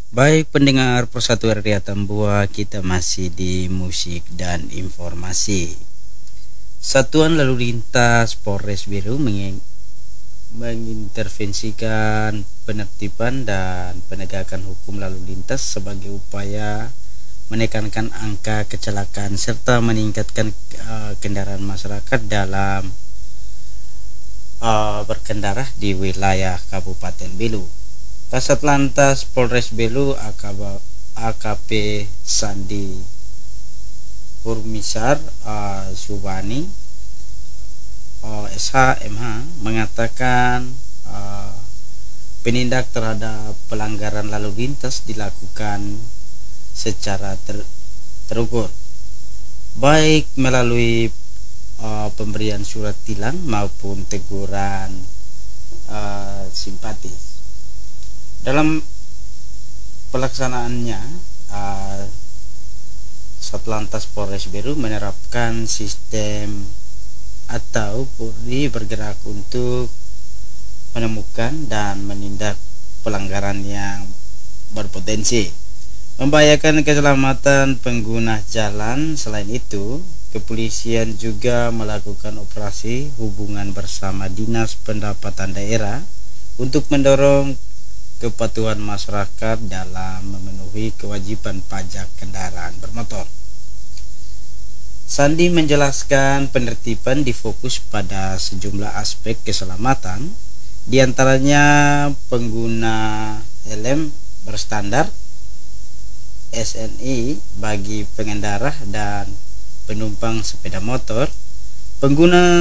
Baik pendengar Persatuan Ria Tambua, kita masih di musik dan informasi. Satuan Lalu Lintas Polres Biru mengintervensikan penertiban dan penegakan hukum lalu lintas sebagai upaya menekankan angka kecelakaan serta meningkatkan kendaraan masyarakat dalam berkendara di wilayah Kabupaten Belu. Kasat Lantas Polres Belu AKP Sandi Hurmisar Subani SHMH mengatakan penindak terhadap pelanggaran lalu lintas dilakukan secara terukur, baik melalui pemberian surat tilang maupun teguran simpatis. Dalam pelaksanaannya, Satlantas Polres Biru menerapkan sistem atau Polri bergerak untuk menemukan dan menindak pelanggaran yang berpotensi membahayakan keselamatan pengguna jalan. Selain itu, kepolisian juga melakukan operasi hubungan bersama Dinas Pendapatan Daerah untuk mendorong kepatuhan masyarakat dalam memenuhi kewajiban pajak kendaraan bermotor. Sandi menjelaskan penertiban difokus pada sejumlah aspek keselamatan, diantaranya pengguna helm berstandar, SNI bagi pengendara dan penumpang sepeda motor, pengguna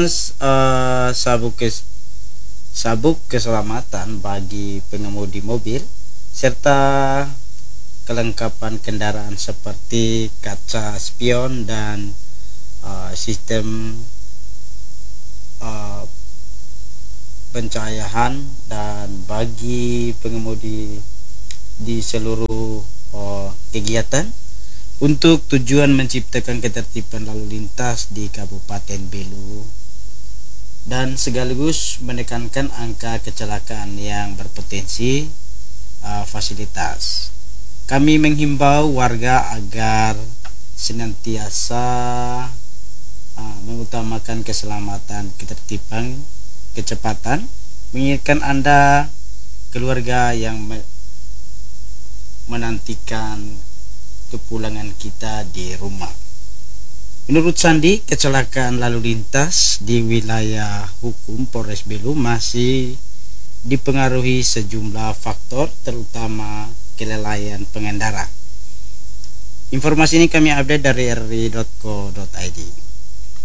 sabuk keselamatan bagi pengemudi mobil, serta kelengkapan kendaraan seperti kaca spion dan sistem pencahayaan dan bagi pengemudi di seluruh kegiatan untuk tujuan menciptakan ketertiban lalu lintas di Kabupaten Belu dan sekaligus menekankan angka kecelakaan yang berpotensi fasilitas. Kami menghimbau warga agar senantiasa mengutamakan keselamatan, ketertiban, kecepatan, mengingatkan Anda keluarga yang menantikan kepulangan kita di rumah. Menurut Sandi, kecelakaan lalu lintas di wilayah hukum Polres Belu masih dipengaruhi sejumlah faktor, terutama kelalaian pengendara. Informasi ini kami update dari rri.co.id.